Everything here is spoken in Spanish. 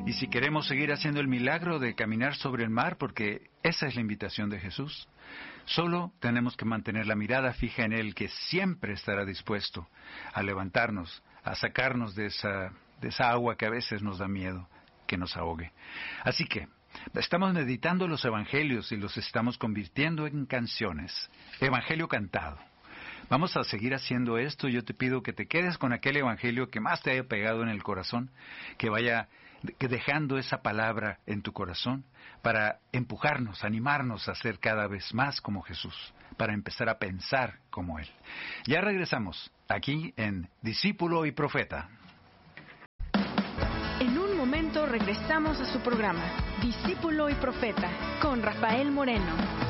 Y si queremos seguir haciendo el milagro de caminar sobre el mar, porque esa es la invitación de Jesús, solo tenemos que mantener la mirada fija en Él, que siempre estará dispuesto a levantarnos, a sacarnos de esa agua que a veces nos da miedo que nos ahogue. Así que estamos meditando los evangelios y los estamos convirtiendo en canciones. Evangelio cantado. Vamos a seguir haciendo esto. Yo te pido que te quedes con aquel evangelio que más te haya pegado en el corazón, que vaya dejando esa palabra en tu corazón para empujarnos, animarnos a ser cada vez más como Jesús, para empezar a pensar como Él. Ya regresamos aquí en Discípulo y Profeta. En un momento regresamos a su programa, Discípulo y Profeta, con Rafael Moreno.